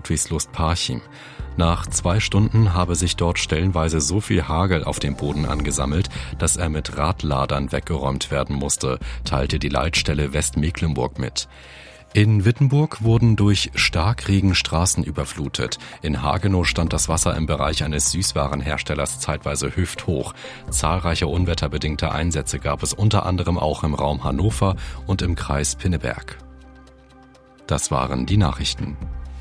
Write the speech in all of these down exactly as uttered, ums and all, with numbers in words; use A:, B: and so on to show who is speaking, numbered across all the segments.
A: Ludwigslust-Parchim. Nach zwei Stunden habe sich dort stellenweise so viel Hagel auf dem Boden angesammelt, dass er mit Radladern weggeräumt werden musste, teilte die Leitstelle Westmecklenburg mit. In Wittenburg wurden durch Starkregen Straßen überflutet. In Hagenow stand das Wasser im Bereich eines Süßwarenherstellers zeitweise hüfthoch. Zahlreiche unwetterbedingte Einsätze gab es unter anderem auch im Raum Hannover und im Kreis Pinneberg. Das waren die Nachrichten.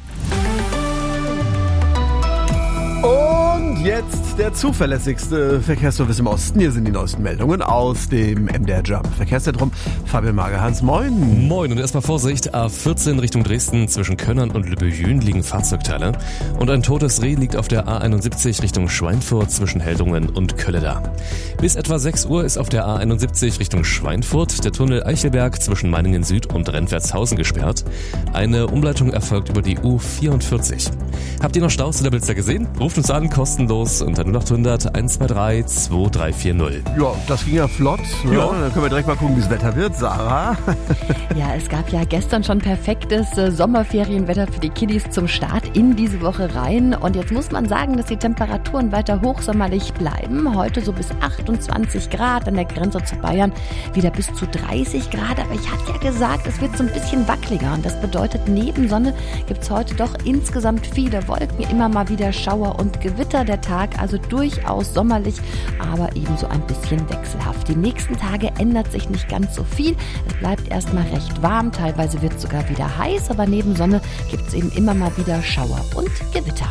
B: Und jetzt der zuverlässigste Verkehrsservice im Osten. Hier sind die neuesten Meldungen aus dem M D R Jump Verkehrszentrum. Fabian Magerhans, moin.
C: Moin und erstmal Vorsicht. A vierzehn Richtung Dresden zwischen Könnern und Lübbejün liegen Fahrzeugteile. Und ein totes Reh liegt auf der A einundsiebzig Richtung Schweinfurt zwischen Heldungen und Kölleda. Bis etwa sechs Uhr ist auf der A einundsiebzig Richtung Schweinfurt der Tunnel Eichelberg zwischen Meiningen Süd und Rentwertshausen gesperrt. Eine Umleitung erfolgt über die U vierundvierzig. Habt ihr noch Staus oder Blitzer gesehen? Ruft uns an, kostenlos unter null acht hundert eins zwei drei zwei drei vier null.
B: Ja, das ging ja flott. Ne?
C: Ja.
B: Dann können wir direkt mal gucken, wie das Wetter wird. Sarah?
D: Ja, es gab ja gestern schon perfektes äh, Sommerferienwetter für die Kiddies zum Start in diese Woche rein. Und jetzt muss man sagen, dass die Temperaturen weiter hochsommerlich bleiben. Heute so bis achtundzwanzig Grad, an der Grenze zu Bayern wieder bis zu dreißig Grad. Aber ich hatte ja gesagt, es wird so ein bisschen wackeliger. Und das bedeutet, neben Sonne gibt es heute doch insgesamt viele Wolken, immer mal wieder Schauer und Gewitter. Der Tag also durchaus sommerlich, aber ebenso ein bisschen wechselhaft. Die nächsten Tage ändert sich nicht ganz so viel. Es bleibt erstmal recht warm, teilweise wird es sogar wieder heiß, aber neben Sonne gibt es eben immer mal wieder Schauer und Gewitter.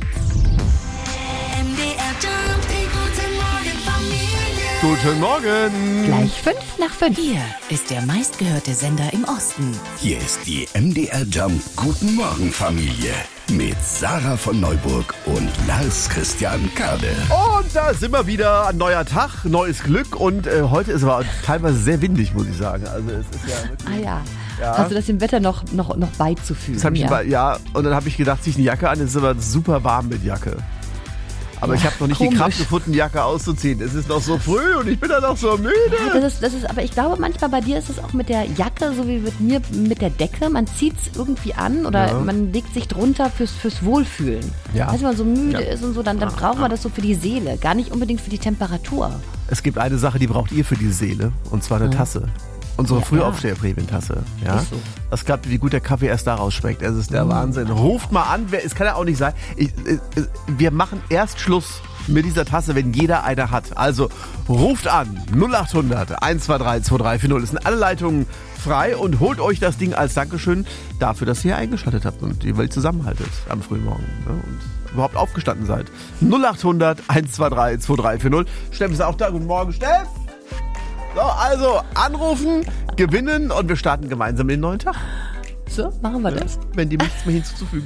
B: Guten Morgen.
D: Gleich fünf nach fünf.
E: Hier ist der meistgehörte Sender im Osten.
F: Hier ist die M D R Jump Guten Morgen Familie mit Sarah von Neuburg und Lars Christian Kade.
B: Und da sind wir wieder. Ein neuer Tag, neues Glück. Und äh, heute ist aber teilweise sehr windig, muss ich sagen. Also es ist ja wirklich,
D: Ah ja.
B: Ja.
D: Hast du das dem Wetter noch, noch, noch beizufügen?
B: das hab ich
D: ja.
B: Mal, ja, und dann habe ich gedacht, zieh ich eine Jacke an. Es ist aber super warm mit Jacke. Aber
D: Ja,
B: ich habe noch nicht
D: komisch.
B: die Kraft gefunden, die Jacke auszuziehen. Es ist noch so früh und ich bin dann noch so müde.
D: Ja, das ist, das ist, aber ich glaube, manchmal bei dir ist es auch mit der Jacke, so wie mit mir mit der Decke. Man zieht es irgendwie an oder
B: Ja.
D: man legt sich drunter fürs, fürs Wohlfühlen.
B: Ja.
D: Weißt du, wenn man so müde
B: Ja.
D: ist und so, dann, dann braucht man das so für die Seele, gar nicht unbedingt für die Temperatur.
B: Es gibt eine Sache, die braucht ihr für die Seele. Und zwar eine Tasse. Unsere
D: Ja,
B: Frühaufsteher-Prämientasse. Ja?
D: Ist so.
B: Das klappt, wie gut der Kaffee erst daraus schmeckt. Es ist der Wahnsinn. Ruft mal an. Wer, es kann ja auch nicht sein. Ich, äh, wir machen erst Schluss mit dieser Tasse, wenn jeder eine hat. Also ruft an. null acht hundert eins zwei drei zwei drei vier null. Es sind alle Leitungen frei und holt euch das Ding als Dankeschön dafür, dass ihr eingeschaltet habt und die Welt zusammenhaltet am Frühmorgen. Ne? Und überhaupt aufgestanden seid. null acht hundert eins zwei drei zwei drei vier null. Steff ist auch da. Guten Morgen, Steff. So, also anrufen, gewinnen und wir starten gemeinsam den neuen Tag.
D: So, machen wir das.
B: Wenn dem nichts mehr hinzuzufügen